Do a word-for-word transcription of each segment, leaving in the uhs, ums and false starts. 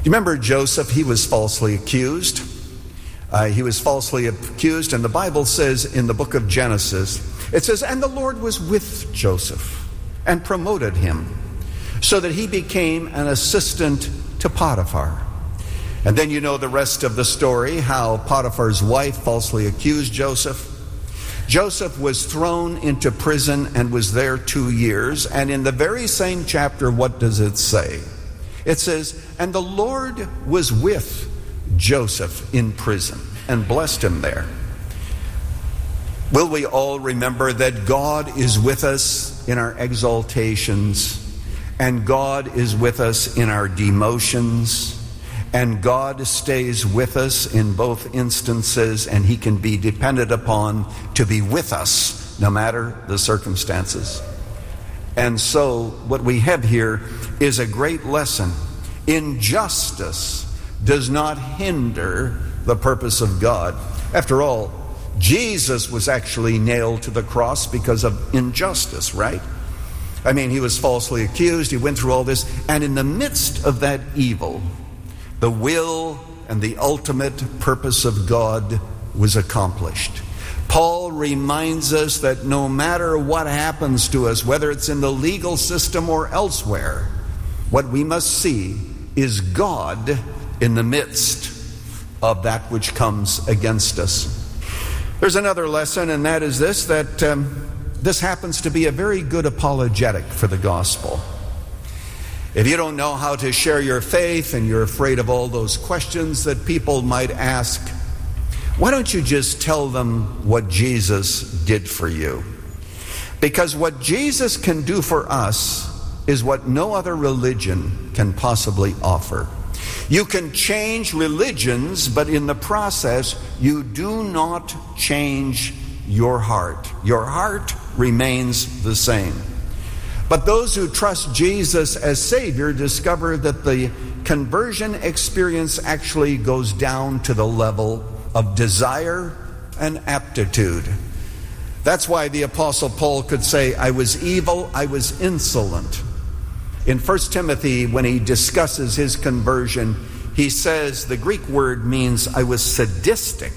You remember Joseph? He was falsely accused. Uh, he was falsely accused, and the Bible says in the book of Genesis, it says, and the Lord was with Joseph and promoted him so that he became an assistant to Potiphar. And then you know the rest of the story, how Potiphar's wife falsely accused Joseph. Joseph was thrown into prison and was there two years. And in the very same chapter, what does it say? It says, and the Lord was with Joseph in prison and blessed him there. Will we all remember that God is with us in our exaltations, and God is with us in our demotions, and God stays with us in both instances, and He can be depended upon to be with us no matter the circumstances. And so what we have here is a great lesson. Injustice does not hinder the purpose of God. After all, Jesus was actually nailed to the cross because of injustice, right? I mean, he was falsely accused, he went through all this, and in the midst of that evil, the will and the ultimate purpose of God was accomplished. Paul reminds us that no matter what happens to us, whether it's in the legal system or elsewhere, what we must see is God in the midst of that which comes against us. There's another lesson, and that is this, that um, this happens to be a very good apologetic for the gospel. If you don't know how to share your faith and you're afraid of all those questions that people might ask, why don't you just tell them what Jesus did for you? Because what Jesus can do for us is what no other religion can possibly offer. You can change religions, but in the process, you do not change your heart. Your heart remains the same. But those who trust Jesus as Savior discover that the conversion experience actually goes down to the level of desire and aptitude. That's why the Apostle Paul could say, I was evil, I was insolent. In First Timothy, when he discusses his conversion, he says the Greek word means I was sadistic.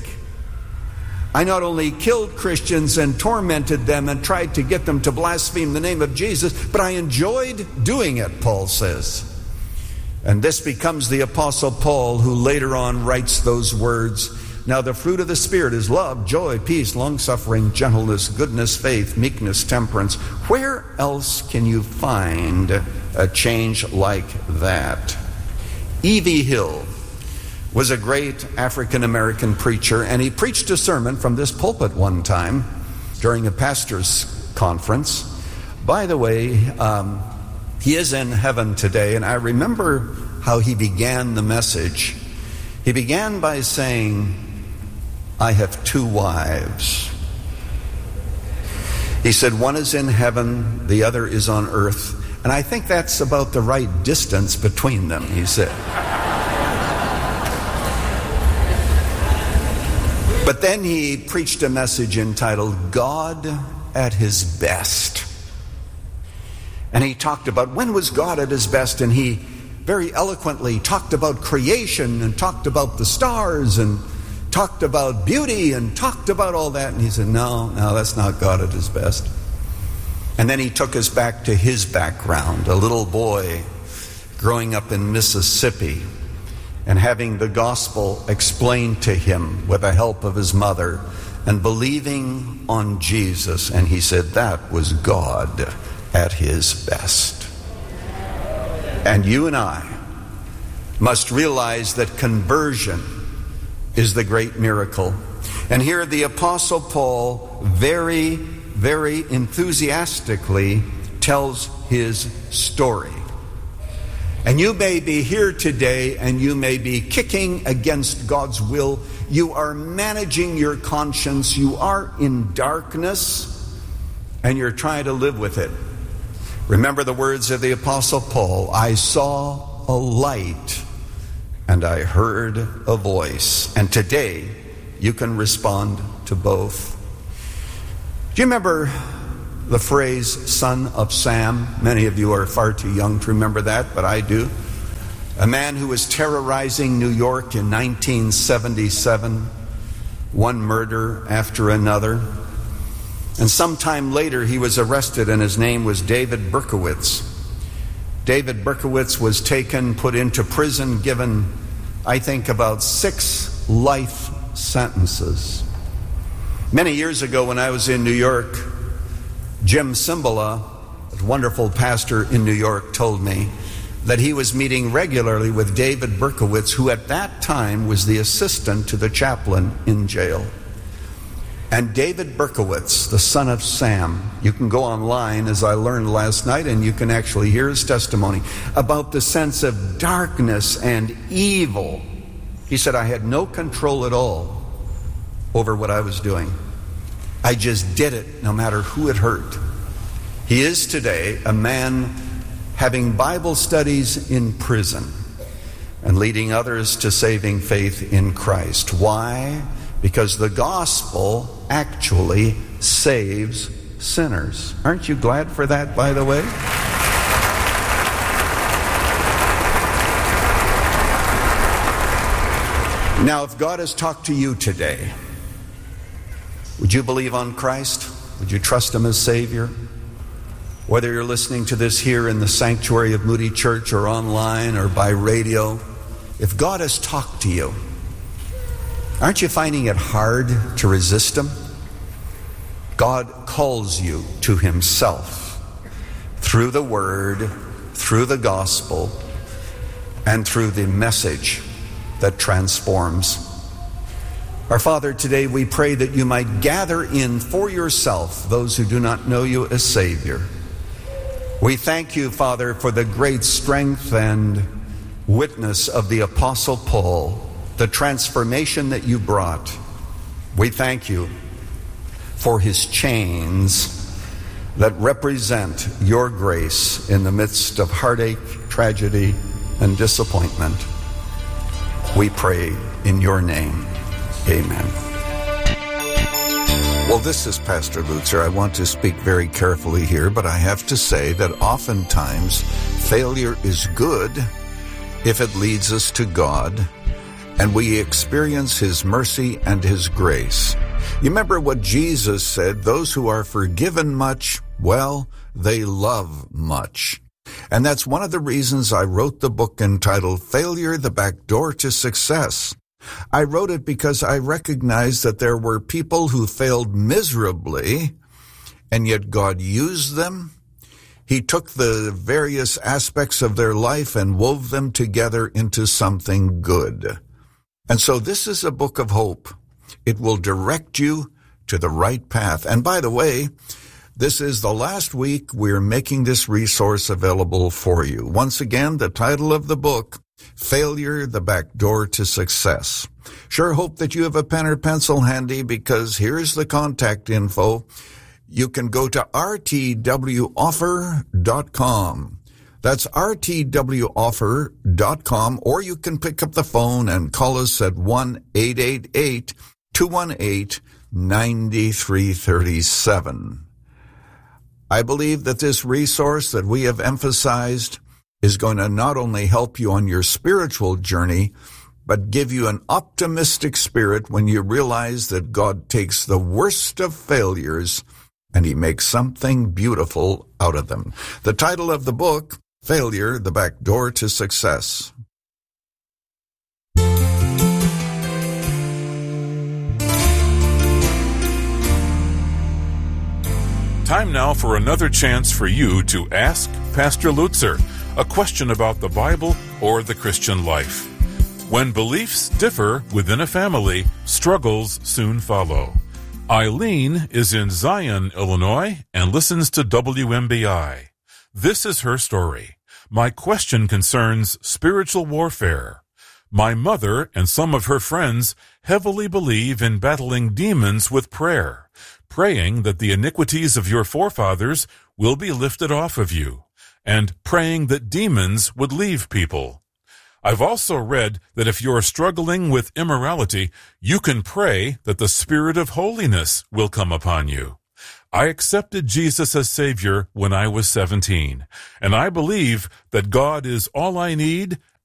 I not only killed Christians and tormented them and tried to get them to blaspheme the name of Jesus, but I enjoyed doing it, Paul says. And this becomes the Apostle Paul who later on writes those words. Now the fruit of the Spirit is love, joy, peace, long-suffering, gentleness, goodness, faith, meekness, temperance. Where else can you find a change like that? E V Hill was a great African-American preacher, and he preached a sermon from this pulpit one time during a pastor's conference. By the way, um, he is in heaven today, and I remember how he began the message. He began by saying, I have two wives. He said, one is in heaven, the other is on earth. And I think that's about the right distance between them, he said. But then he preached a message entitled, God at His Best. And he talked about when was God at His best, and he very eloquently talked about creation and talked about the stars and talked about beauty and talked about all that. And he said, no, no, that's not God at His best. And then he took us back to his background, a little boy growing up in Mississippi and having the gospel explained to him with the help of his mother and believing on Jesus. And he said that was God at His best. And you and I must realize that conversion is the great miracle. And here the Apostle Paul very, very enthusiastically tells his story. And you may be here today and you may be kicking against God's will. You are managing your conscience. You are in darkness and you're trying to live with it. Remember the words of the Apostle Paul, I saw a light and I heard a voice. And today you can respond to both. Do you remember the phrase, son of Sam? Many of you are far too young to remember that, but I do. a man who was terrorizing New York in nineteen seventy-seven, one murder after another. And sometime later he was arrested, and his name was David Berkowitz. David Berkowitz was taken, put into prison, given, I think, about six life sentences. Many years ago when I was in New York, Jim Cymbala, a wonderful pastor in New York, told me that he was meeting regularly with David Berkowitz, who at that time was the assistant to the chaplain in jail. And David Berkowitz, the son of Sam, you can go online, as I learned last night, and you can actually hear his testimony about the sense of darkness and evil. He said, I had no control at all over what I was doing. I just did it no matter who it hurt. He is today a man having Bible studies in prison and leading others to saving faith in Christ. Why? Because the gospel actually saves sinners. Aren't you glad for that, by the way? Now, if God has talked to you today, would you believe on Christ? Would you trust Him as Savior? Whether you're listening to this here in the sanctuary of Moody Church or online or by radio, if God has talked to you, aren't you finding it hard to resist Him? God calls you to Himself through the Word, through the gospel, and through the message that transforms. Our Father, today we pray that you might gather in for yourself those who do not know you as Savior. We thank you, Father, for the great strength and witness of the Apostle Paul, the transformation that you brought. We thank you for his chains that represent your grace in the midst of heartache, tragedy, and disappointment. We pray in your name. Amen. Well, this is Pastor Lutzer. I want to speak very carefully here, but I have to say that oftentimes failure is good if it leads us to God and we experience His mercy and His grace. You remember what Jesus said, those who are forgiven much, well, they love much. And that's one of the reasons I wrote the book entitled Failure, the Back Door to Success. I wrote it because I recognized that there were people who failed miserably, and yet God used them. He took the various aspects of their life and wove them together into something good. And so this is a book of hope. It will direct you to the right path. And by the way, this is the last week we're making this resource available for you. Once again, the title of the book, Failure, the Back Door to Success. Sure hope that you have a pen or pencil handy, because here's the contact info. You can go to r t w offer dot com. That's r t w offer dot com, or you can pick up the phone and call us at one eight eight eight, two one eight, nine three three seven. I believe that this resource that we have emphasized is going to not only help you on your spiritual journey, but give you an optimistic spirit when you realize that God takes the worst of failures and He makes something beautiful out of them. The title of the book, Failure, the Back Door to Success. Time now for another chance for you to ask Pastor Lutzer a question about the Bible or the Christian life. When beliefs differ within a family, struggles soon follow. Eileen is in Zion, Illinois, and listens to W M B I. This is her story. My question concerns spiritual warfare. My mother and some of her friends heavily believe in battling demons with prayer, praying that the iniquities of your forefathers will be lifted off of you, and praying that demons would leave people. I've also read that if you're struggling with immorality, you can pray that the Spirit of holiness will come upon you. I accepted Jesus as Savior when I was seventeen, and I believe that God is all I need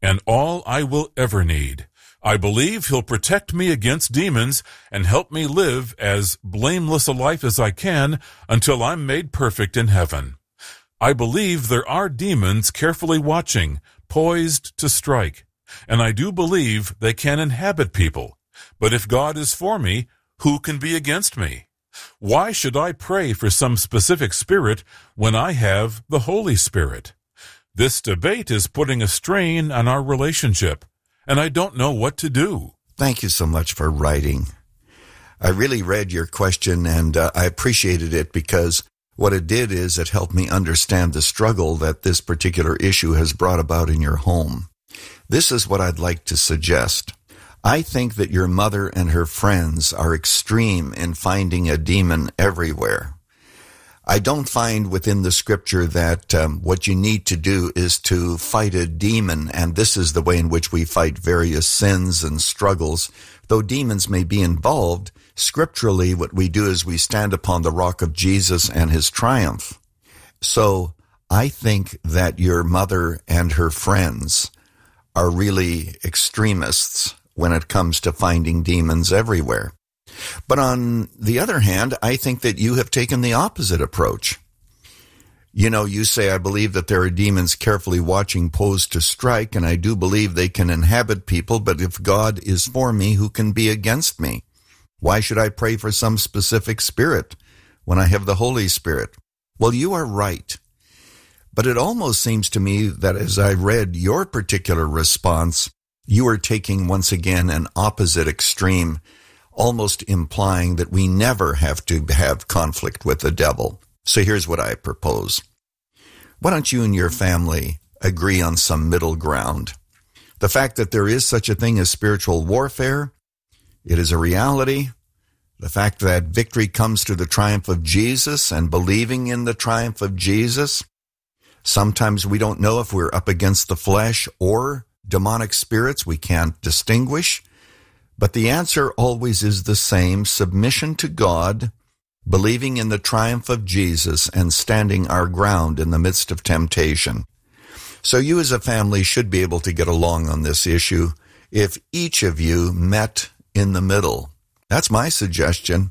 and all I will ever need. I believe He'll protect me against demons and help me live as blameless a life as I can until I'm made perfect in heaven. I believe there are demons carefully watching, poised to strike, and I do believe they can inhabit people. But if God is for me, who can be against me? Why should I pray for some specific spirit when I have the Holy Spirit? This debate is putting a strain on our relationship, and I don't know what to do. Thank you so much for writing. I really read your question, and uh, I appreciated it because what it did is it helped me understand the struggle that this particular issue has brought about in your home. This is what I'd like to suggest. I think that your mother and her friends are extreme in finding a demon everywhere. I don't find within the scripture that um, what you need to do is to fight a demon, and this is the way in which we fight various sins and struggles. Though demons may be involved, scripturally what we do is we stand upon the rock of Jesus and His triumph. So I think that your mother and her friends are really extremists when it comes to finding demons everywhere. But on the other hand, I think that you have taken the opposite approach. You know, you say, I believe that there are demons carefully watching, posed to strike, and I do believe they can inhabit people, but if God is for me, who can be against me? Why should I pray for some specific spirit when I have the Holy Spirit? Well, you are right. But it almost seems to me that as I read your particular response, you are taking once again an opposite extreme, almost implying that we never have to have conflict with the devil. So here's what I propose. Why don't you and your family agree on some middle ground? The fact that there is such a thing as spiritual warfare, it is a reality. The fact that victory comes through the triumph of Jesus and believing in the triumph of Jesus. Sometimes we don't know if we're up against the flesh or demonic spirits. We can't distinguish. But the answer always is the same: submission to God, believing in the triumph of Jesus, and standing our ground in the midst of temptation. So you as a family should be able to get along on this issue if each of you met in the middle. That's my suggestion.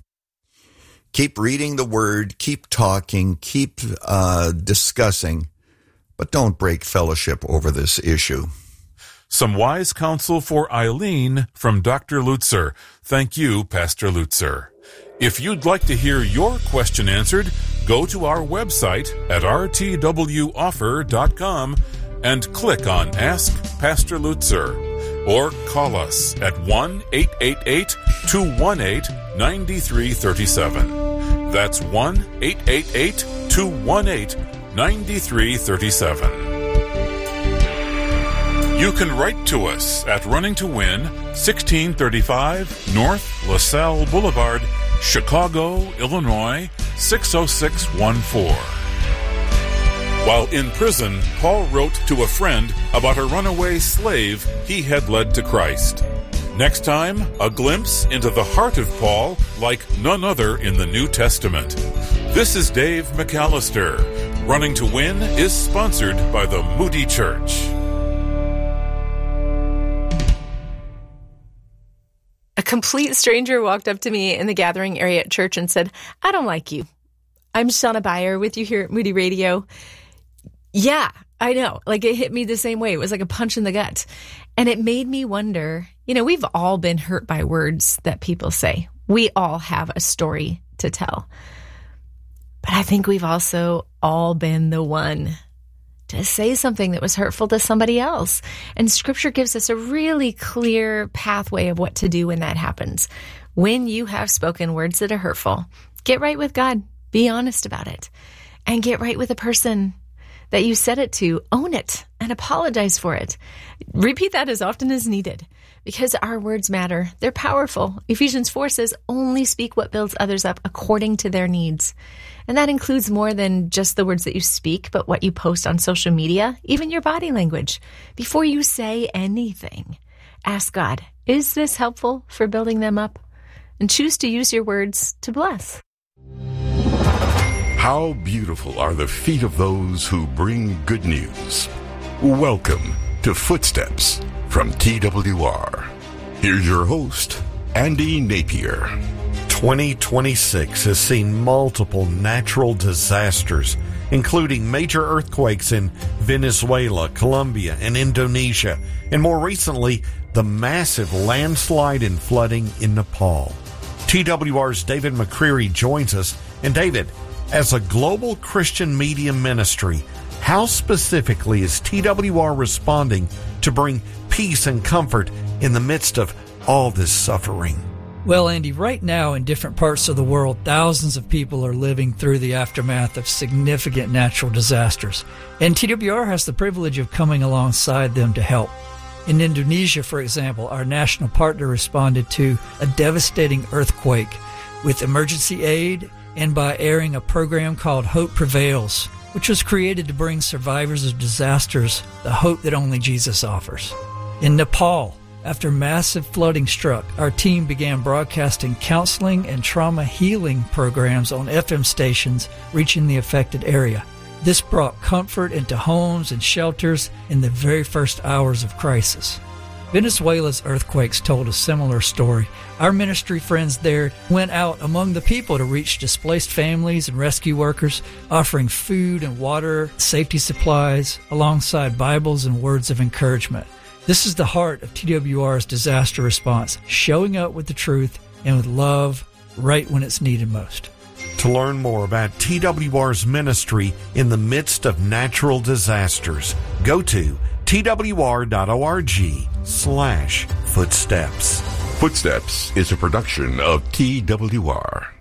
Keep reading the Word, keep talking, keep uh, discussing, but don't break fellowship over this issue. Some wise counsel for Eileen from Doctor Lutzer. Thank you, Pastor Lutzer. If you'd like to hear your question answered, go to our website at r t w offer dot com and click on Ask Pastor Lutzer, or call us at one eight eight eight, two one eight, nine three three seven. That's one eight eight eight, two one eight, nine three three seven. You can write to us at Running to Win, sixteen thirty-five North LaSalle Boulevard, Chicago, Illinois, six oh six one four. While in prison, Paul wrote to a friend about a runaway slave he had led to Christ. Next time, a glimpse into the heart of Paul like none other in the New Testament. This is Dave McAllister. Running to Win is sponsored by the Moody Church. A complete stranger walked up to me in the gathering area at church and said, "I don't like you. I'm Shauna Beyer with you here at Moody Radio." Yeah, I know. Like, it hit me the same way. It was like a punch in the gut. And it made me wonder, you know, we've all been hurt by words that people say. We all have a story to tell. But I think we've also all been the one to say something that was hurtful to somebody else. And Scripture gives us a really clear pathway of what to do when that happens. When you have spoken words that are hurtful, get right with God. Be honest about it. And get right with the person that you said it to. Own it and apologize for it. Repeat that as often as needed, because our words matter. They're powerful. Ephesians four says, only speak what builds others up according to their needs. And that includes more than just the words that you speak, but what you post on social media, even your body language. Before you say anything, ask God, is this helpful for building them up? And choose to use your words to bless. How beautiful are the feet of those who bring good news. Welcome to Footsteps from T W R. Here's your host, Andy Napier. twenty twenty-six has seen multiple natural disasters, including major earthquakes in Venezuela, Colombia, and Indonesia, and more recently, the massive landslide and flooding in Nepal. T W R's David McCreary joins us. And David, as a global Christian media ministry, how specifically is T W R responding to bring peace and comfort in the midst of all this suffering? Well, Andy, right now in different parts of the world, thousands of people are living through the aftermath of significant natural disasters. And T W R has the privilege of coming alongside them to help. In Indonesia, for example, our national partner responded to a devastating earthquake with emergency aid and by airing a program called Hope Prevails, which was created to bring survivors of disasters the hope that only Jesus offers. In Nepal, after massive flooding struck, our team began broadcasting counseling and trauma healing programs on F M stations reaching the affected area. This brought comfort into homes and shelters in the very first hours of crisis. Venezuela's earthquakes told a similar story. Our ministry friends there went out among the people to reach displaced families and rescue workers, offering food and water, safety supplies, alongside Bibles and words of encouragement. This is the heart of T W R's disaster response, showing up with the truth and with love right when it's needed most. To learn more about T W R's ministry in the midst of natural disasters, go to twr.org slash footsteps. Footsteps is a production of T W R.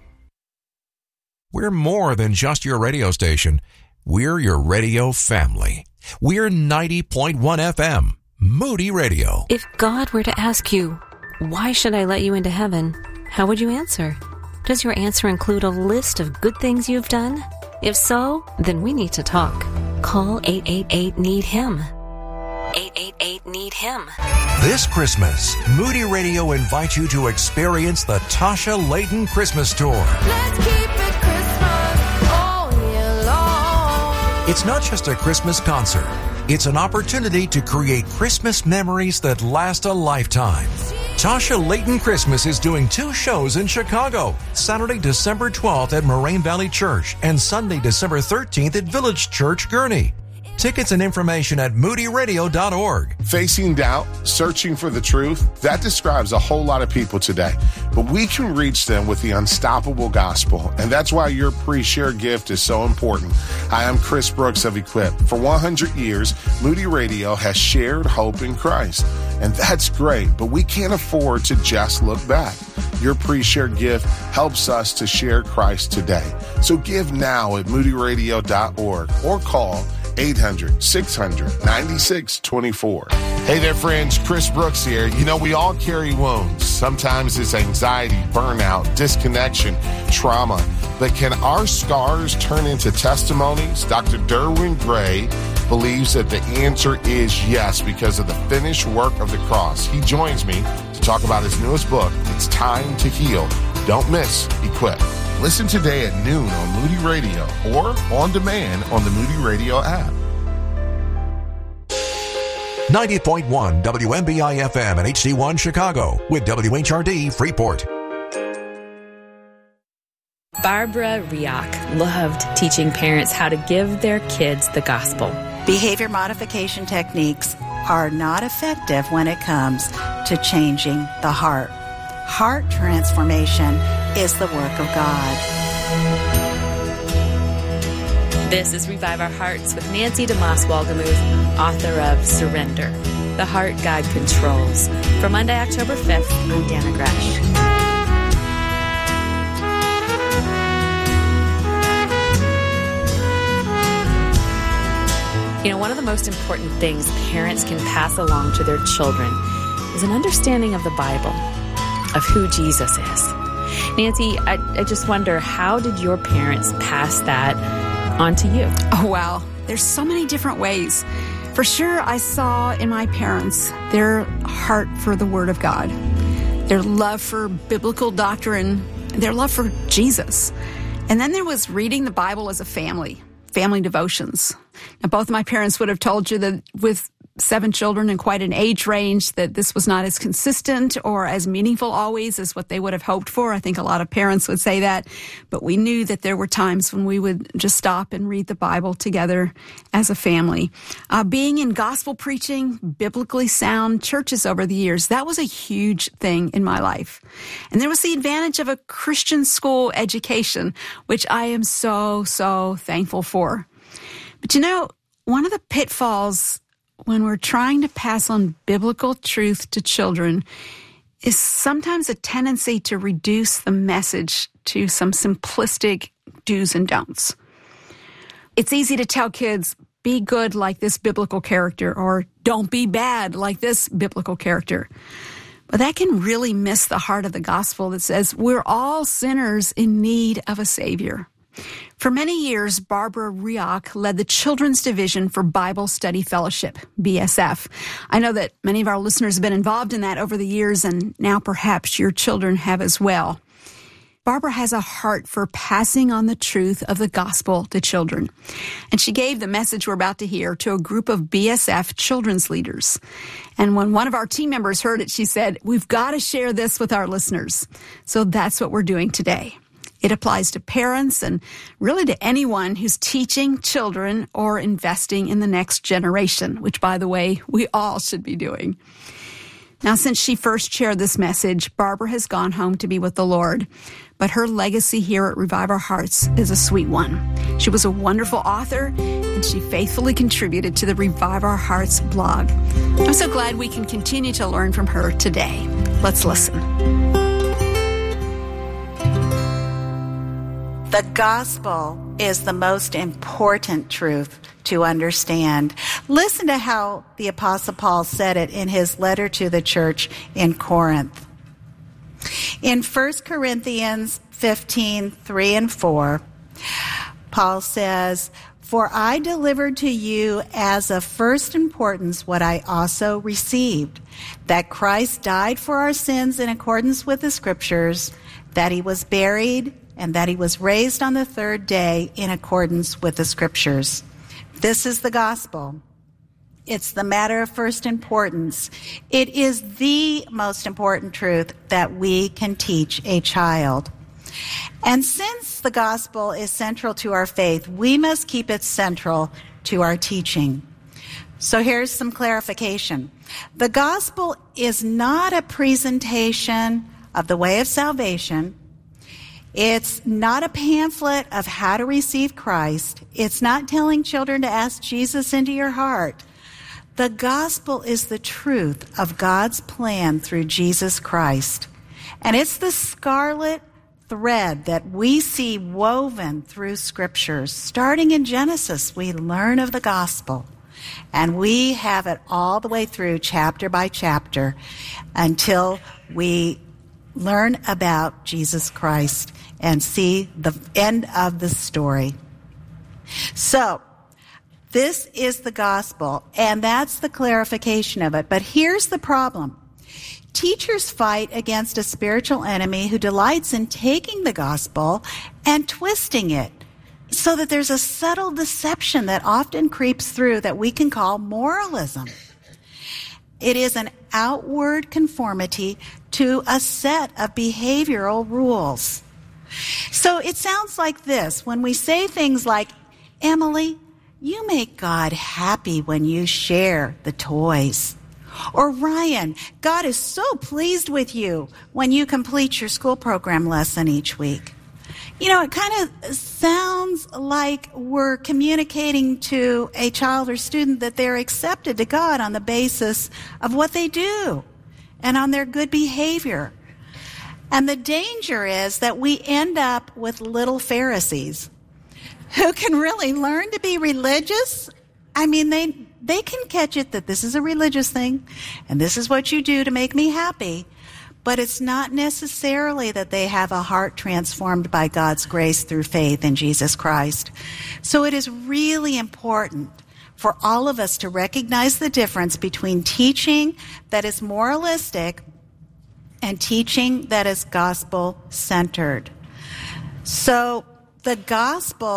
We're more than just your radio station. We're your radio family. We're ninety point one F M, Moody Radio. If God were to ask you, why should I let you into heaven? How would you answer? Does your answer include a list of good things you've done? If so, then we need to talk. Call eight eight eight, need him. eight eight eight, need him. This Christmas, Moody Radio invites you to experience the Tasha Layton Christmas Tour. Let's keep it Christmas all year long. It's not just a Christmas concert. It's an opportunity to create Christmas memories that last a lifetime. Tasha Layton Christmas is doing two shows in Chicago, Saturday, December twelfth at Moraine Valley Church and Sunday, December thirteenth at Village Church, Gurnee. Tickets and information at moody radio dot org. Facing doubt, searching for the truth, that describes a whole lot of people today. But we can reach them with the unstoppable gospel, and that's why your pre-share gift is so important. Hi, I'm Chris Brooks of Equip. For one hundred years, Moody Radio has shared hope in Christ, and that's great, but we can't afford to just look back. Your pre-share gift helps us to share Christ today. So give now at moody radio dot org or call eight hundred, six hundred, ninety-six twenty-four. Hey there, friends. Chris Brooks here. You know, we all carry wounds. Sometimes it's anxiety, burnout, disconnection, trauma. But can our scars turn into testimonies? Doctor Derwin Gray believes that the answer is yes because of the finished work of the cross. He joins me to talk about his newest book, It's Time to Heal. Don't miss Equip. Listen today at noon on Moody Radio or on demand on the Moody Radio app. ninety point one W M B I F M and H D one Chicago with W H R D Freeport. Barbara Rioch loved teaching parents how to give their kids the gospel. Behavior modification techniques are not effective when it comes to changing the heart. Heart transformation is the work of God. This is Revive Our Hearts with Nancy DeMoss Wolgemuth, author of Surrender, The Heart God Controls. For Monday, October fifth, I'm Dana Gresh. You know, one of the most important things parents can pass along to their children is an understanding of the Bible, of who Jesus is. Nancy, I, I just wonder, how did your parents pass that on to you? Oh, wow. There's so many different ways. For sure, I saw in my parents their heart for the Word of God, their love for biblical doctrine, their love for Jesus. And then there was reading the Bible as a family, family devotions. Now, both of my parents would have told you that with seven children in quite an age range, that this was not as consistent or as meaningful always as what they would have hoped for. I think a lot of parents would say that. But we knew that there were times when we would just stop and read the Bible together as a family. Uh, being in gospel preaching, biblically sound churches over the years, that was a huge thing in my life. And there was the advantage of a Christian school education, which I am so, so thankful for. But you know, one of the pitfalls when we're trying to pass on biblical truth to children is sometimes a tendency to reduce the message to some simplistic do's and don'ts. It's easy to tell kids, be good like this biblical character, or don't be bad like this biblical character. But that can really miss the heart of the gospel that says we're all sinners in need of a Savior. For many years, Barbara Rioch led the Children's Division for Bible Study Fellowship, B S F. I know that many of our listeners have been involved in that over the years, and now perhaps your children have as well. Barbara has a heart for passing on the truth of the gospel to children. And she gave the message we're about to hear to a group of B S F children's leaders. And when one of our team members heard it, she said, we've got to share this with our listeners. So that's what we're doing today. It applies to parents and really to anyone who's teaching children or investing in the next generation, which, by the way, we all should be doing. Now, since she first shared this message, Barbara has gone home to be with the Lord. But her legacy here at Revive Our Hearts is a sweet one. She was a wonderful author, and she faithfully contributed to the Revive Our Hearts blog. I'm so glad we can continue to learn from her today. Let's listen. The gospel is the most important truth to understand. Listen to how the Apostle Paul said it in his letter to the church in Corinth. In First Corinthians fifteen, three and four, Paul says, "For I delivered to you as of first importance what I also received, that Christ died for our sins in accordance with the Scriptures, that he was buried, and that he was raised on the third day in accordance with the Scriptures." This is the gospel. It's the matter of first importance. It is the most important truth that we can teach a child. And since the gospel is central to our faith, we must keep it central to our teaching. So here's some clarification. The gospel is not a presentation of the way of salvation. It's not a pamphlet of how to receive Christ. It's not telling children to ask Jesus into your heart. The gospel is the truth of God's plan through Jesus Christ. And it's the scarlet thread that we see woven through scriptures. Starting in Genesis, we learn of the gospel. And we have it all the way through, chapter by chapter, until we learn about Jesus Christ and see the end of the story. So, this is the gospel, and that's the clarification of it. But here's the problem. Teachers fight against a spiritual enemy who delights in taking the gospel and twisting it so that there's a subtle deception that often creeps through that we can call moralism. It is an outward conformity to a set of behavioral rules. So it sounds like this. When we say things like, Emily, you make God happy when you share the toys. Or Ryan, God is so pleased with you when you complete your school program lesson each week. You know, it kind of sounds like we're communicating to a child or student that they're accepted to God on the basis of what they do and on their good behavior. And the danger is that we end up with little Pharisees who can really learn to be religious. I mean, they they can catch it that this is a religious thing and this is what you do to make me happy. But it's not necessarily that they have a heart transformed by God's grace through faith in Jesus Christ. So it is really important for all of us to recognize the difference between teaching that is moralistic and teaching that is gospel-centered. So the gospel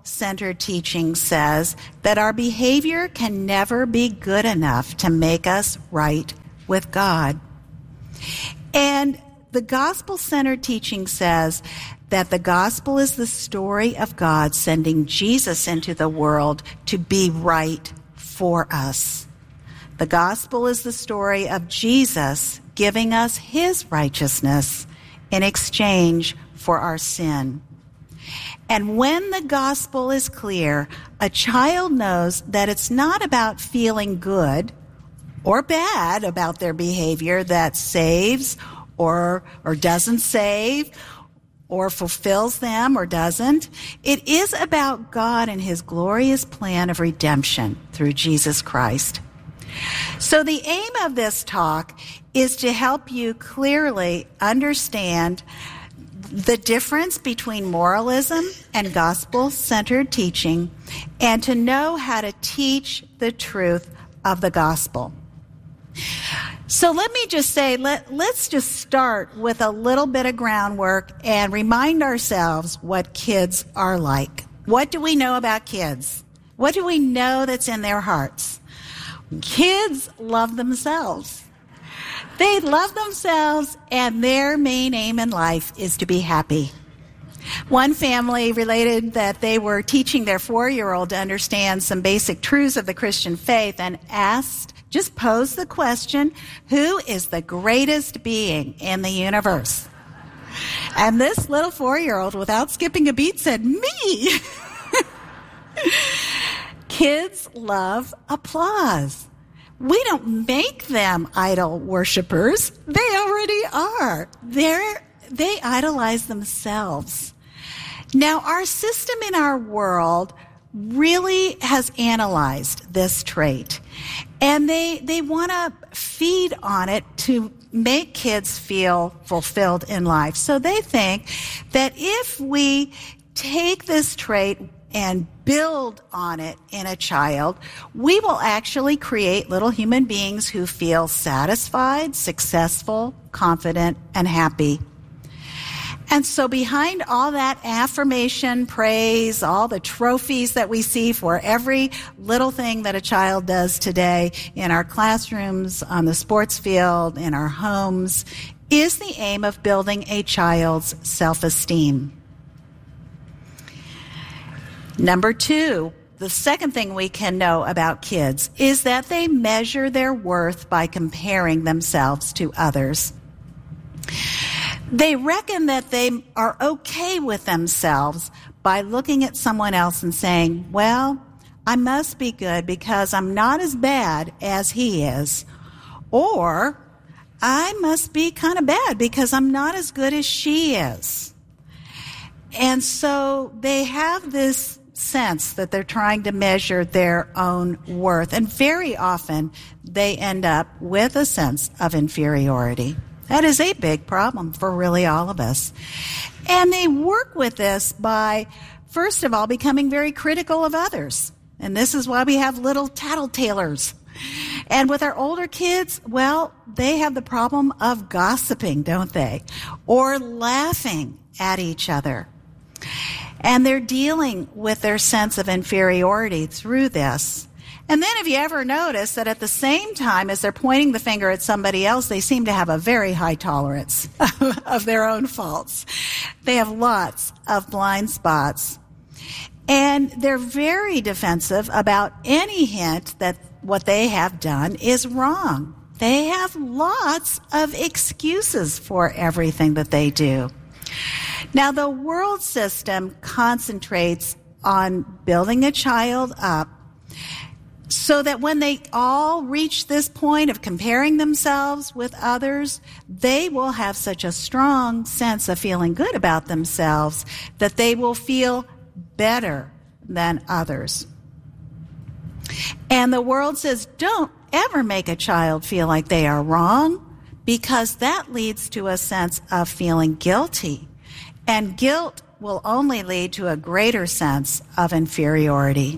gospel-centered teaching says that our behavior can never be good enough to make us right with God. And the gospel-centered teaching says that the gospel is the story of God sending Jesus into the world to be right for us. The gospel is the story of Jesus giving us his righteousness in exchange for our sin. And when the gospel is clear, a child knows that it's not about feeling good or bad about their behavior that saves or or doesn't save or fulfills them or doesn't. It is about God and his glorious plan of redemption through Jesus Christ. So the aim of this talk is to help you clearly understand the difference between moralism and gospel-centered teaching, and to know how to teach the truth of the gospel. So let me just say, let, let's just start with a little bit of groundwork and remind ourselves what kids are like. What do we know about kids? What do we know that's in their hearts? Kids love themselves. They love themselves, and their main aim in life is to be happy. One family related that they were teaching their four-year-old to understand some basic truths of the Christian faith and asked, just posed the question, who is the greatest being in the universe? And this little four-year-old, without skipping a beat, said, me! Kids love applause. We don't make them idol worshipers. They already are. They're, they idolize themselves. Now, our system in our world really has analyzed this trait. And they, they want to feed on it to make kids feel fulfilled in life. So they think that if we take this trait and build on it in a child, we will actually create little human beings who feel satisfied, successful, confident, and happy. And so behind all that affirmation, praise, all the trophies that we see for every little thing that a child does today in our classrooms, on the sports field, in our homes, is the aim of building a child's self-esteem. Number two, the second thing we can know about kids is that they measure their worth by comparing themselves to others. They reckon that they are okay with themselves by looking at someone else and saying, well, I must be good because I'm not as bad as he is. Or, I must be kind of bad because I'm not as good as she is. And so they have this sense that they're trying to measure their own worth. And very often they end up with a sense of inferiority. That is a big problem for really all of us. And they work with this by, first of all, becoming very critical of others. And this is why we have little tattletalers. And with our older kids, well, they have the problem of gossiping, don't they? Or laughing at each other. And they're dealing with their sense of inferiority through this. And then have you ever noticed that at the same time as they're pointing the finger at somebody else, they seem to have a very high tolerance of their own faults. They have lots of blind spots. And they're very defensive about any hint that what they have done is wrong. They have lots of excuses for everything that they do. Now, the world system concentrates on building a child up so that when they all reach this point of comparing themselves with others, they will have such a strong sense of feeling good about themselves that they will feel better than others. And the world says, don't ever make a child feel like they are wrong, because that leads to a sense of feeling guilty. And guilt will only lead to a greater sense of inferiority.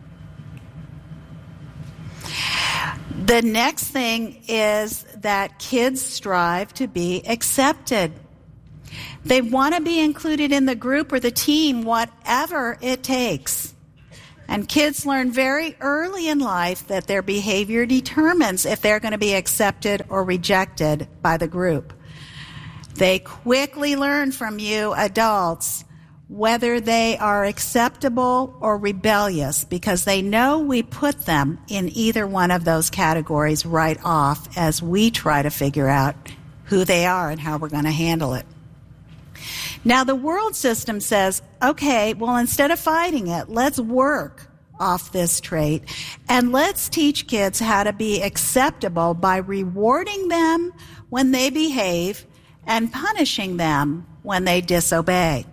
The next thing is that kids strive to be accepted. They want to be included in the group or the team, whatever it takes. And kids learn very early in life that their behavior determines if they're going to be accepted or rejected by the group. They quickly learn from you adults whether they are acceptable or rebellious, because they know we put them in either one of those categories right off as we try to figure out who they are and how we're going to handle it. Now, the world system says, okay, well, instead of fighting it, let's work off this trait and let's teach kids how to be acceptable by rewarding them when they behave and punishing them when they disobey.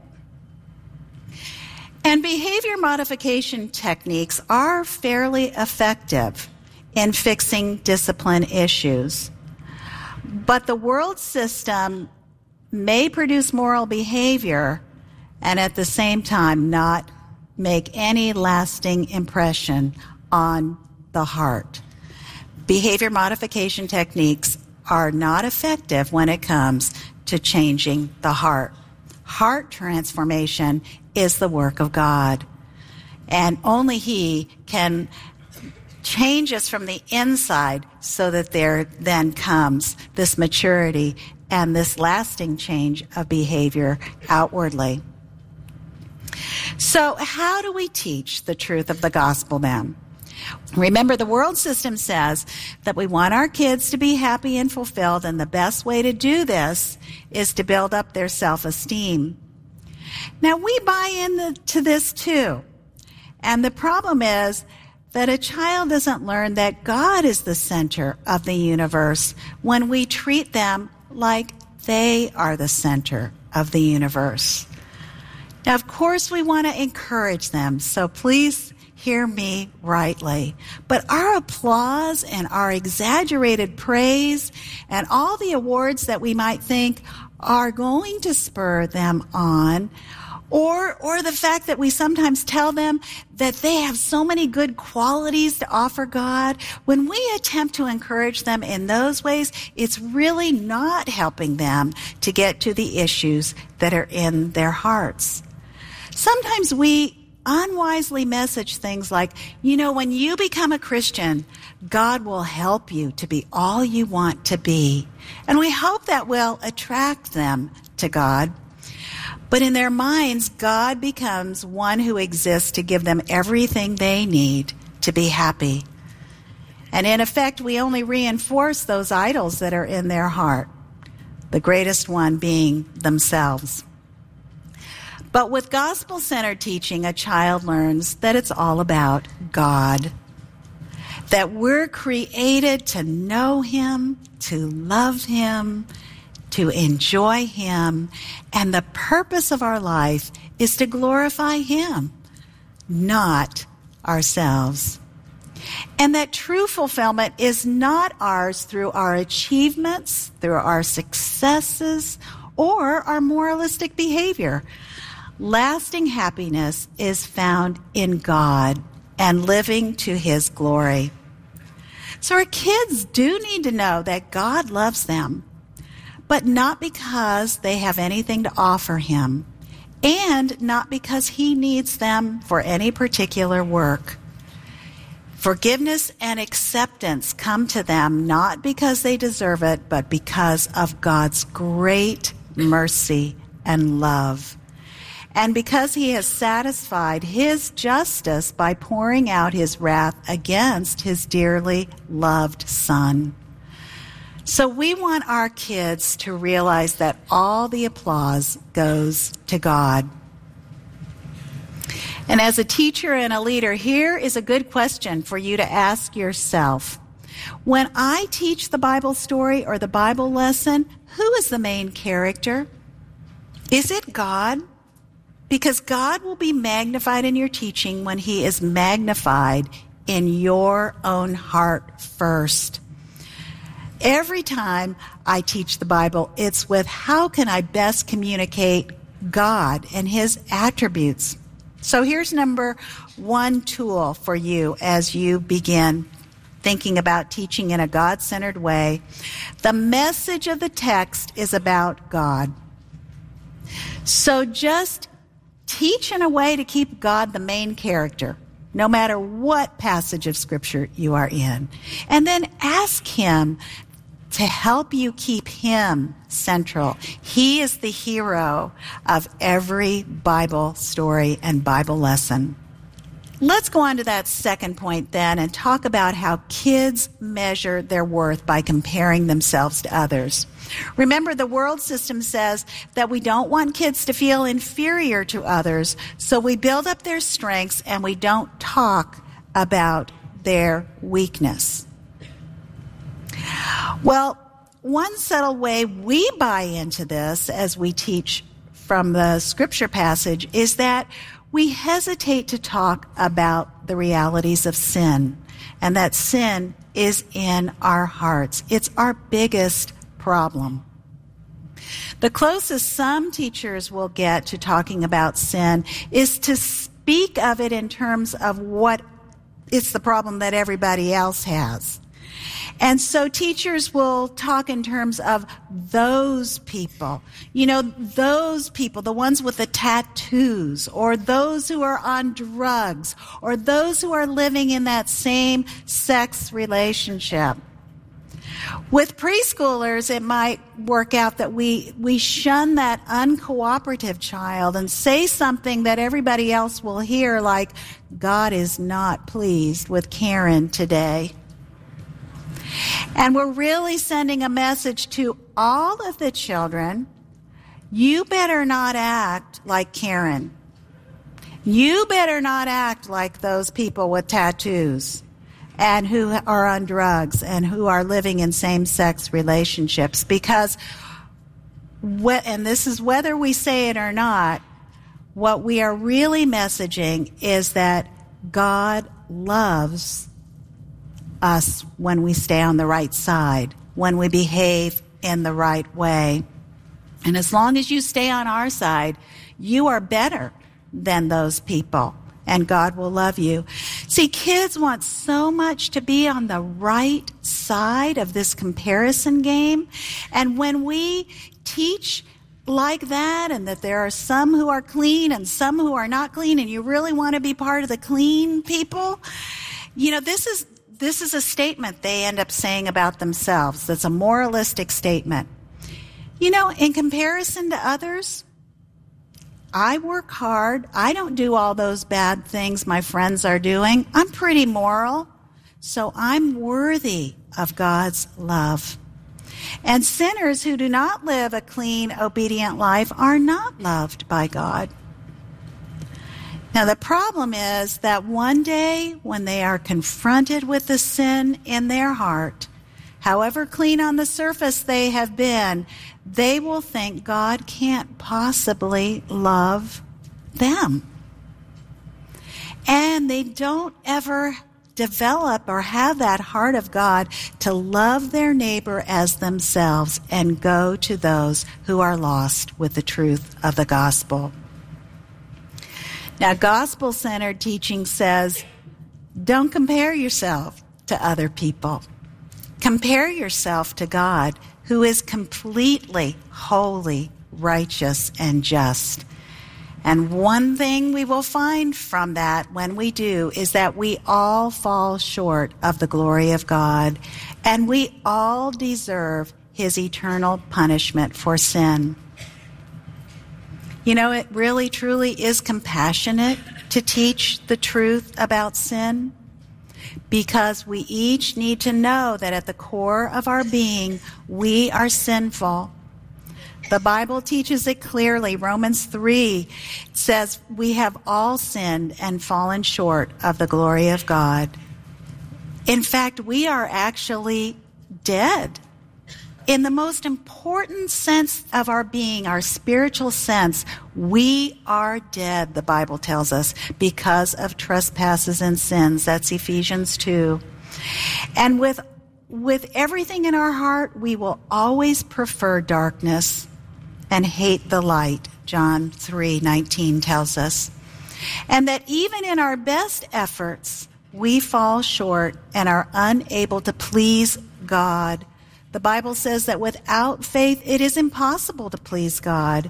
And behavior modification techniques are fairly effective in fixing discipline issues. But the world system may produce moral behavior and at the same time not make any lasting impression on the heart. Behavior modification techniques are not effective when it comes to changing the heart. Heart transformation is the work of God, and only He can change us from the inside so that there then comes this maturity and this lasting change of behavior outwardly. So how do we teach the truth of the gospel then? Remember, the world system says that we want our kids to be happy and fulfilled, and the best way to do this is to build up their self-esteem. Now, we buy into this too. And the problem is that a child doesn't learn that God is the center of the universe when we treat them like they are the center of the universe. Now, of course, we want to encourage them, so please hear me rightly. But our applause and our exaggerated praise and all the awards that we might think are going to spur them on, or or the fact that we sometimes tell them that they have so many good qualities to offer God, when we attempt to encourage them in those ways, it's really not helping them to get to the issues that are in their hearts. Sometimes we unwisely message things like, you know, when you become a Christian, God will help you to be all you want to be. And we hope that will attract them to God. But in their minds, God becomes one who exists to give them everything they need to be happy. And in effect, we only reinforce those idols that are in their heart, the greatest one being themselves. But with gospel-centered teaching, a child learns that it's all about God, that we're created to know Him, to love Him, to enjoy Him, and the purpose of our life is to glorify Him, not ourselves. And that true fulfillment is not ours through our achievements, through our successes, or our moralistic behavior. Lasting happiness is found in God and living to His glory. So our kids do need to know that God loves them, but not because they have anything to offer Him, and not because He needs them for any particular work. Forgiveness and acceptance come to them not because they deserve it, but because of God's great mercy and love. And because He has satisfied His justice by pouring out His wrath against His dearly loved Son. So we want our kids to realize that all the applause goes to God. And as a teacher and a leader, here is a good question for you to ask yourself. When I teach the Bible story or the Bible lesson, who is the main character? Is it God? Because God will be magnified in your teaching when He is magnified in your own heart first. Every time I teach the Bible, it's with how can I best communicate God and His attributes. So here's number one tool for you as you begin thinking about teaching in a God-centered way. The message of the text is about God. So just teach in a way to keep God the main character, no matter what passage of Scripture you are in. And then ask Him to help you keep Him central. He is the hero of every Bible story and Bible lesson. Let's go on to that second point then and talk about how kids measure their worth by comparing themselves to others. Remember, the world system says that we don't want kids to feel inferior to others, so we build up their strengths and we don't talk about their weakness. Well, one subtle way we buy into this as we teach from the scripture passage is that we hesitate to talk about the realities of sin, and that sin is in our hearts. It's our biggest problem. The closest some teachers will get to talking about sin is to speak of it in terms of what it's the problem that everybody else has. And so teachers will talk in terms of those people. You know, those people, the ones with the tattoos, or those who are on drugs, or those who are living in that same sex relationship. With preschoolers, it might work out that we, we shun that uncooperative child and say something that everybody else will hear, like, God is not pleased with Karen today. And we're really sending a message to all of the children: you better not act like Karen. You better not act like those people with tattoos and who are on drugs and who are living in same-sex relationships. Because, and this is whether we say it or not, what we are really messaging is that God loves us when we stay on the right side, when we behave in the right way. And as long as you stay on our side, you are better than those people, and God will love you. See, kids want so much to be on the right side of this comparison game. And when we teach like that, and that there are some who are clean and some who are not clean, and you really want to be part of the clean people, you know, this is This is a statement they end up saying about themselves. That's a moralistic statement. You know, in comparison to others, I work hard. I don't do all those bad things my friends are doing. I'm pretty moral, so I'm worthy of God's love. And sinners who do not live a clean, obedient life are not loved by God. Now, the problem is that one day when they are confronted with the sin in their heart, however clean on the surface they have been, they will think God can't possibly love them. And they don't ever develop or have that heart of God to love their neighbor as themselves and go to those who are lost with the truth of the gospel. Now, gospel-centered teaching says, don't compare yourself to other people. Compare yourself to God, who is completely holy, righteous, and just. And one thing we will find from that when we do is that we all fall short of the glory of God, and we all deserve His eternal punishment for sin. You know, it really, truly is compassionate to teach the truth about sin, because we each need to know that at the core of our being, we are sinful. The Bible teaches it clearly. Romans three says we have all sinned and fallen short of the glory of God. In fact, we are actually dead. In the most important sense of our being, our spiritual sense, we are dead, the Bible tells us, because of trespasses and sins. That's Ephesians two. And with, with everything in our heart, we will always prefer darkness and hate the light, John three nineteen tells us. And that even in our best efforts, we fall short and are unable to please God. The Bible says that without faith, it is impossible to please God.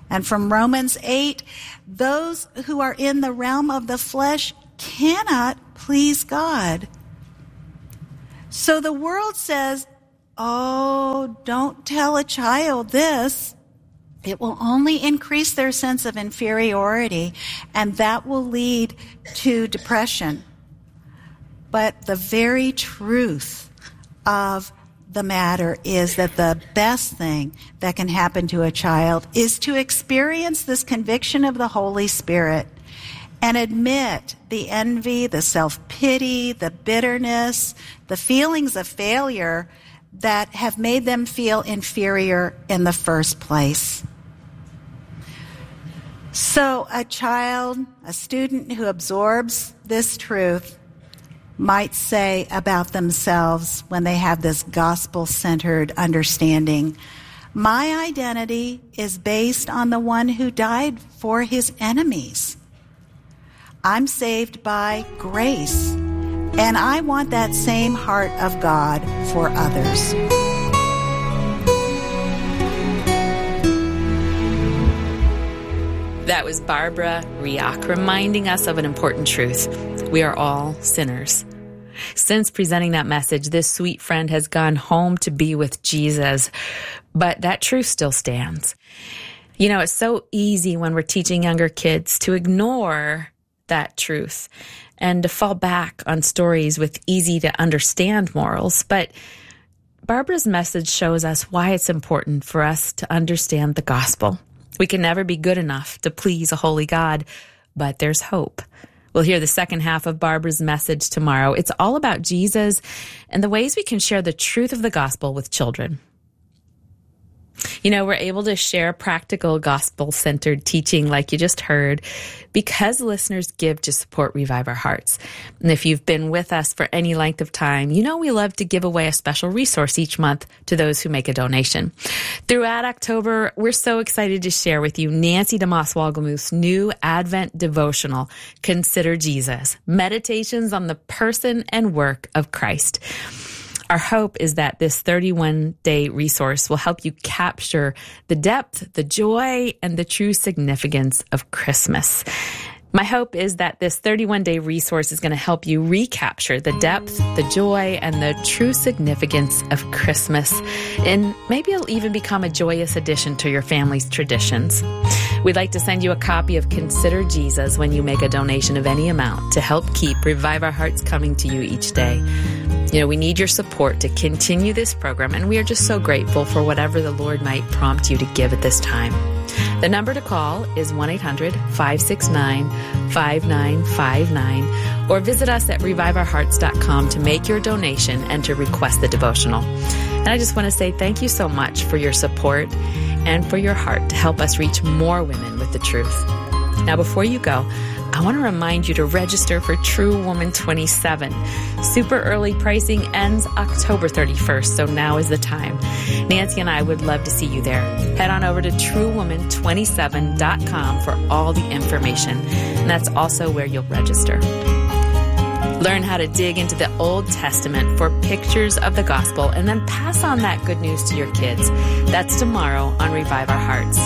And from Romans eight, those who are in the realm of the flesh cannot please God. So the world says, oh, don't tell a child this. It will only increase their sense of inferiority, and that will lead to depression. But the very truth of the matter is that the best thing that can happen to a child is to experience this conviction of the Holy Spirit and admit the envy, the self-pity, the bitterness, the feelings of failure that have made them feel inferior in the first place. So a child, a student who absorbs this truth might say about themselves when they have this gospel-centered understanding, my identity is based on the one who died for his enemies. I'm saved by grace, and I want that same heart of God for others. That was Barbara Riach reminding us of an important truth. We are all sinners. Since presenting that message, this sweet friend has gone home to be with Jesus, but that truth still stands. You know, it's so easy when we're teaching younger kids to ignore that truth and to fall back on stories with easy to understand morals. But Barbara's message shows us why it's important for us to understand the gospel. We can never be good enough to please a holy God, but there's hope. We'll hear the second half of Barbara's message tomorrow. It's all about Jesus and the ways we can share the truth of the gospel with children. You know, we're able to share practical gospel-centered teaching like you just heard because listeners give to support Revive Our Hearts. And if you've been with us for any length of time, you know we love to give away a special resource each month to those who make a donation. Throughout October, we're so excited to share with you Nancy DeMoss Wolgemuth's new Advent devotional, Consider Jesus, Meditations on the Person and Work of Christ. Our hope is that this thirty-one day resource will help you capture the depth, the joy, and the true significance of Christmas. My hope is that this thirty-one day resource is going to help you recapture the depth, the joy, and the true significance of Christmas. And maybe it'll even become a joyous addition to your family's traditions. We'd like to send you a copy of Consider Jesus when you make a donation of any amount to help keep Revive Our Hearts coming to you each day. You know, we need your support to continue this program, and we are just so grateful for whatever the Lord might prompt you to give at this time. The number to call is one eight hundred five six nine five nine five nine, or visit us at revive our hearts dot com to make your donation and to request the devotional. And I just want to say thank you so much for your support and for your heart to help us reach more women with the truth. Now, before you go, I want to remind you to register for True Woman twenty-seven. Super early pricing ends October thirty-first, so now is the time. Nancy and I would love to see you there. Head on over to true woman twenty-seven dot com for all the information, and that's also where you'll register. Learn how to dig into the Old Testament for pictures of the gospel, and then pass on that good news to your kids. That's tomorrow on Revive Our Hearts.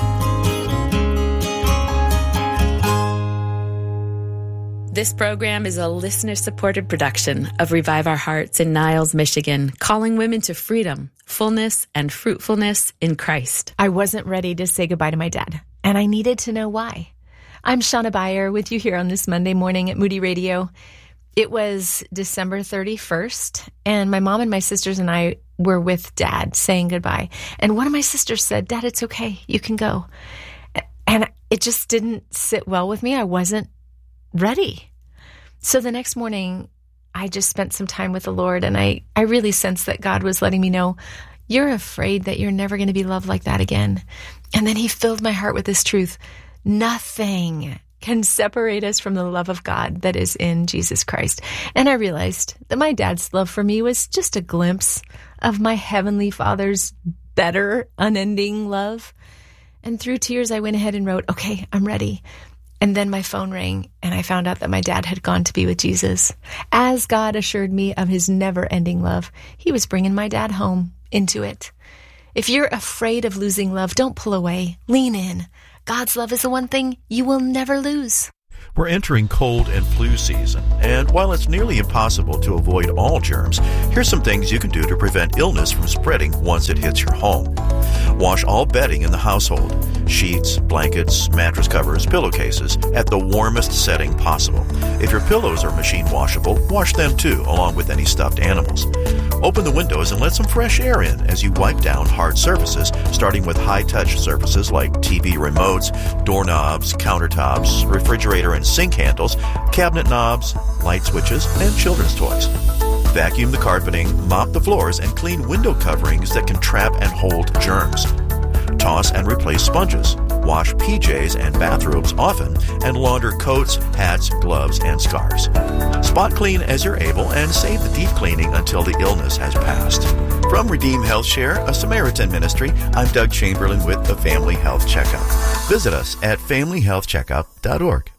This program is a listener-supported production of Revive Our Hearts in Niles, Michigan, calling women to freedom, fullness, and fruitfulness in Christ. I wasn't ready to say goodbye to my dad, and I needed to know why. I'm Shauna Beyer with you here on this Monday morning at Moody Radio. It was December thirty-first, and my mom and my sisters and I were with Dad saying goodbye. And one of my sisters said, "Dad, it's okay. You can go." And it just didn't sit well with me. I wasn't ready. So the next morning, I just spent some time with the Lord, and I, I really sensed that God was letting me know, you're afraid that you're never going to be loved like that again. And then he filled my heart with this truth. Nothing can separate us from the love of God that is in Jesus Christ. And I realized that my dad's love for me was just a glimpse of my Heavenly Father's better, unending love. And through tears, I went ahead and wrote, okay, I'm ready. And then my phone rang, and I found out that my dad had gone to be with Jesus. As God assured me of his never-ending love, he was bringing my dad home into it. If you're afraid of losing love, don't pull away. Lean in. God's love is the one thing you will never lose. We're entering cold and flu season, and while it's nearly impossible to avoid all germs, here's some things you can do to prevent illness from spreading once it hits your home. Wash all bedding in the household, sheets, blankets, mattress covers, pillowcases, at the warmest setting possible. If your pillows are machine washable, wash them too, along with any stuffed animals. Open the windows and let some fresh air in as you wipe down hard surfaces, starting with high-touch surfaces like T V remotes, doorknobs, countertops, refrigerator and sink handles, cabinet knobs, light switches, and children's toys. Vacuum the carpeting, mop the floors, and clean window coverings that can trap and hold germs. Toss and replace sponges. Wash P Js and bathrobes often, and launder coats, hats, gloves, and scarves. Spot clean as you're able and save the deep cleaning until the illness has passed. From Redeem Health Share, a Samaritan ministry, I'm Doug Chamberlain with the Family Health Checkup. Visit us at family health checkup dot org.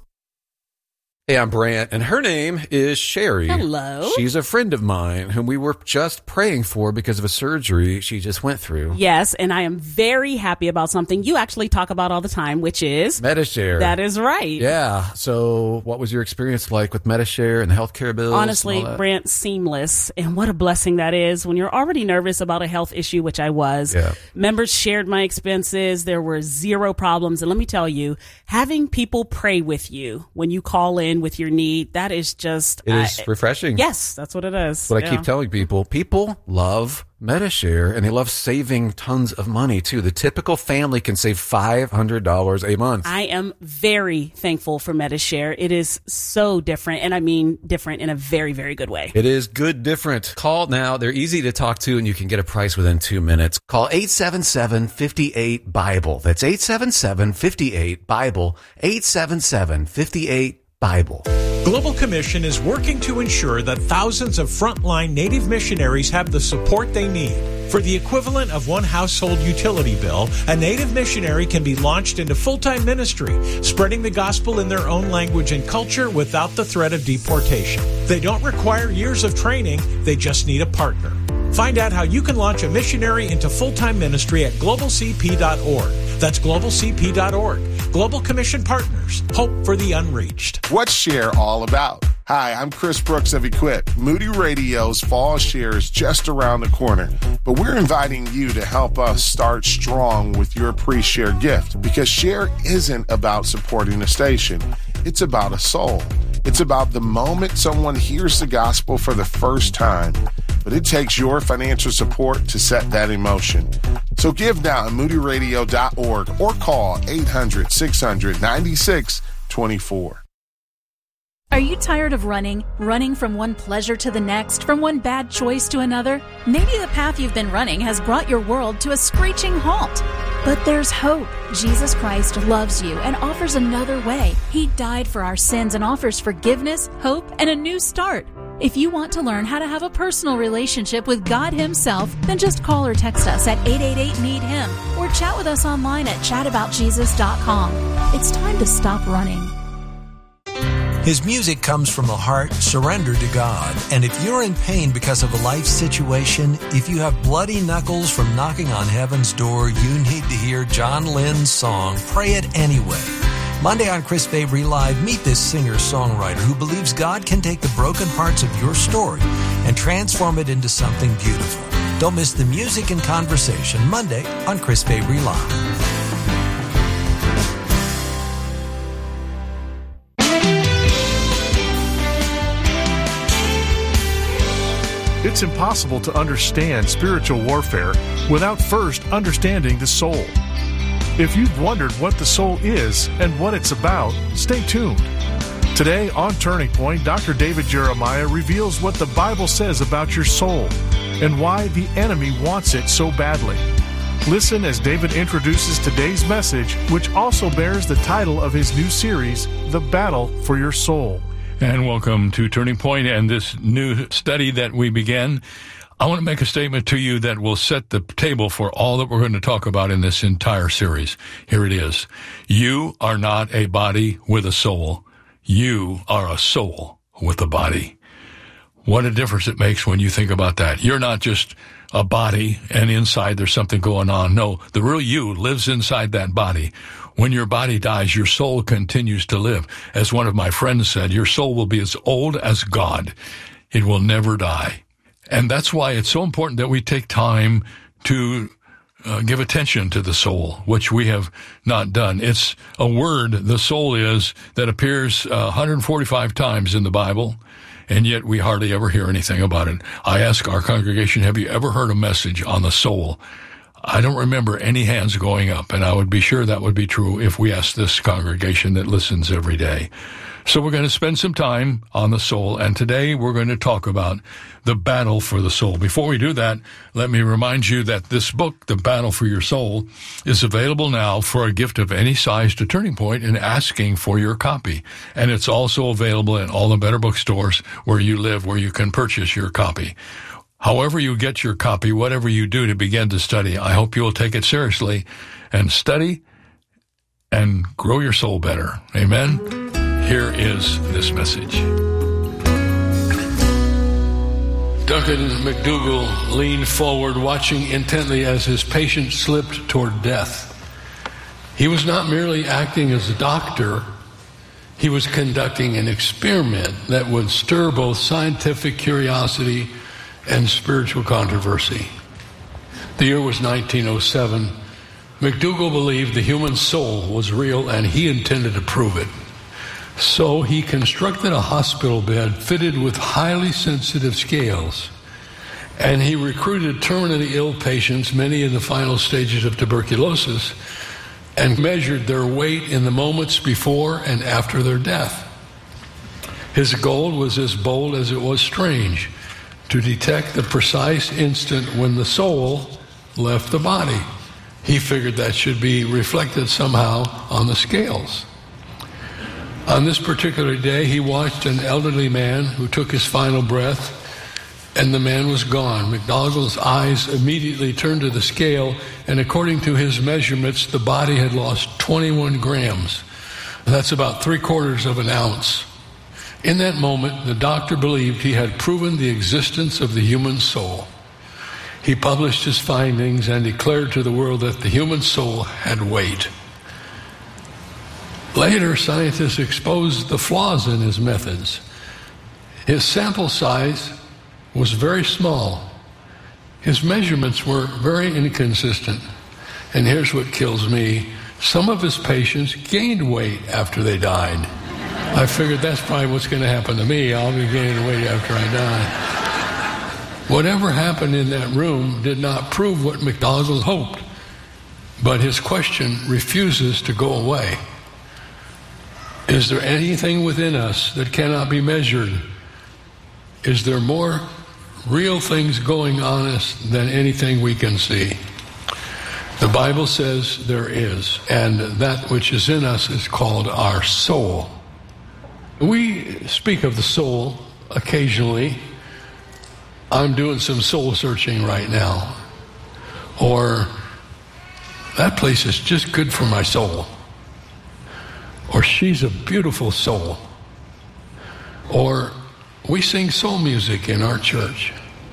Hey, I'm Brant, and her name is Sherry. Hello. She's a friend of mine whom we were just praying for because of a surgery she just went through. Yes, and I am very happy about something you actually talk about all the time, which is Medi-Share. That is right. Yeah. So what was your experience like with Medi-Share and the healthcare bills? Honestly, Brant, seamless. And what a blessing that is when you're already nervous about a health issue, which I was. Yeah. Members shared my expenses. There were zero problems. And let me tell you, having people pray with you when you call in with your need, that is just it is uh, refreshing. Yes, that's what it is. But yeah. I keep telling people, people love Medi-Share, and they love saving tons of money too. The typical family can save five hundred dollars a month. I am very thankful for Medi-Share. It is so different, and I mean different in a very, very good way. It is good different. Call now. They're easy to talk to, and you can get a price within two minutes. Call eight seven seven, five eight, BIBLE. That's eight seven seven, five eight, BIBLE. eight seven seven, five eight, BIBLE. Global Commission is working to ensure that thousands of frontline Native missionaries have the support they need. For the equivalent of one household utility bill, a Native missionary can be launched into full-time ministry, spreading the gospel in their own language and culture without the threat of deportation. They don't require years of training, they just need a partner. Find out how you can launch a missionary into full-time ministry at global c p dot org. That's global c p dot org. Global Commission Partners. Hope for the unreached. What's Share all about? Hi, I'm Chris Brooks of Equip. Moody Radio's Fall Share is just around the corner, but we're inviting you to help us start strong with your pre-share gift, because Share isn't about supporting a station. It's about a soul. It's about the moment someone hears the gospel for the first time, but it takes your financial support to set that in motion. So give now at moody radio dot org or call eight hundred, six hundred, ninety-six twenty-four. Are you tired of running? Running from one pleasure to the next, from one bad choice to another? Maybe the path you've been running has brought your world to a screeching halt. But there's hope. Jesus Christ loves you and offers another way. He died for our sins and offers forgiveness, hope, and a new start. If you want to learn how to have a personal relationship with God Himself, then just call or text us at eight eight eight, need him or chat with us online at chat about jesus dot com. It's time to stop running. His music comes from a heart surrendered to God. And if you're in pain because of a life situation, if you have bloody knuckles from knocking on heaven's door, you need to hear John Lynn's song, Pray It Anyway. Monday on Chris Fabry Live, meet this singer-songwriter who believes God can take the broken parts of your story and transform it into something beautiful. Don't miss the music and conversation Monday on Chris Fabry Live. It's impossible to understand spiritual warfare without first understanding the soul. If you've wondered what the soul is and what it's about, stay tuned. Today on Turning Point, Doctor David Jeremiah reveals what the Bible says about your soul and why the enemy wants it so badly. Listen as David introduces today's message, which also bears the title of his new series, The Battle for Your Soul. And welcome to Turning Point and this new study that we began. I want to make a statement to you that will set the table for all that we're going to talk about in this entire series. Here it is. You are not a body with a soul. You are a soul with a body. What a difference it makes when you think about that. You're not just a body and inside there's something going on. No, the real you lives inside that body. When your body dies, your soul continues to live. As one of my friends said, your soul will be as old as God. It will never die. And that's why it's so important that we take time to uh, give attention to the soul, which we have not done. It's a word, the soul is, that appears uh, one hundred forty-five times in the Bible, and yet we hardly ever hear anything about it. I ask our congregation, have you ever heard a message on the soul? I don't remember any hands going up, and I would be sure that would be true if we asked this congregation that listens every day. So we're going to spend some time on the soul, and today we're going to talk about the battle for the soul. Before we do that, let me remind you that this book, The Battle for Your Soul, is available now for a gift of any size to Turning Point and asking for your copy. And it's also available in all the better bookstores where you live, where you can purchase your copy. However you get your copy, whatever you do to begin to study, I hope you will take it seriously and study and grow your soul better. Amen? Here is this message. Duncan McDougall leaned forward, watching intently as his patient slipped toward death. He was not merely acting as a doctor. He was conducting an experiment that would stir both scientific curiosity and spiritual controversy. The year was nineteen oh seven. McDougall believed the human soul was real, and he intended to prove it. So he constructed a hospital bed fitted with highly sensitive scales, and he recruited terminally ill patients, many in the final stages of tuberculosis, and measured their weight in the moments before and after their death. His goal was as bold as it was strange: to detect the precise instant when the soul left the body. He figured that should be reflected somehow on the scales. On this particular day, he watched an elderly man who took his final breath, and the man was gone. McDougall's eyes immediately turned to the scale, and according to his measurements, the body had lost twenty-one grams. That's about three quarters of an ounce. In that moment, the doctor believed he had proven the existence of the human soul. He published his findings and declared to the world that the human soul had weight. Later, scientists exposed the flaws in his methods. His sample size was very small. His measurements were very inconsistent. And here's what kills me: some of his patients gained weight after they died. I figured that's probably what's going to happen to me. I'll be gaining weight after I die. Whatever happened in that room did not prove what McDougall hoped, but his question refuses to go away. Is there anything within us that cannot be measured? Is there more real things going on us than anything we can see? The Bible says there is, and that which is in us is called our soul. We speak of the soul occasionally. I'm doing some soul searching right now. Or, that place is just good for my soul. Or, she's a beautiful soul. Or, we sing soul music in our church.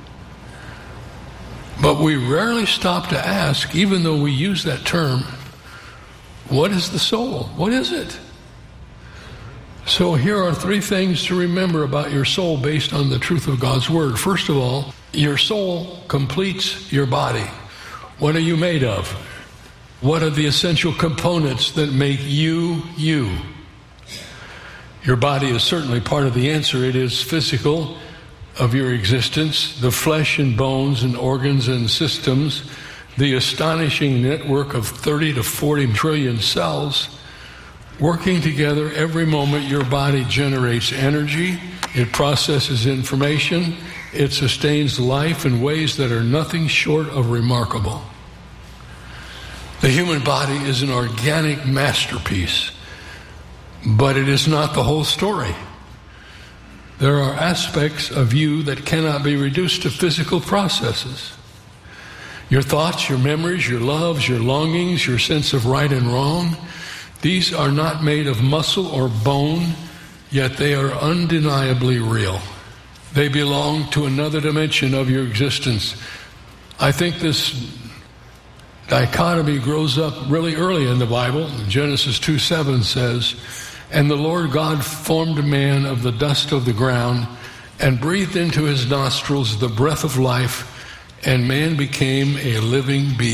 But we rarely stop to ask, even though we use that term, what is the soul? What is it? So here are three things to remember about your soul based on the truth of God's Word. First of all, your soul completes your body. What are you made of? What are the essential components that make you, you? Your body is certainly part of the answer. It is physical of your existence, the flesh and bones and organs and systems, the astonishing network of thirty to forty trillion cells working together. Every moment your body generates energy, it processes information, it sustains life in ways that are nothing short of remarkable. The human body is an organic masterpiece, but it is not the whole story. There are aspects of you that cannot be reduced to physical processes. Your thoughts, your memories, your loves, your longings, your sense of right and wrong, these are not made of muscle or bone, yet they are undeniably real. They belong to another dimension of your existence, I think this dichotomy grows up really early in the Bible. Genesis two seven says, "And the Lord God formed man of the dust of the ground and breathed into his nostrils the breath of life, and man became a living being."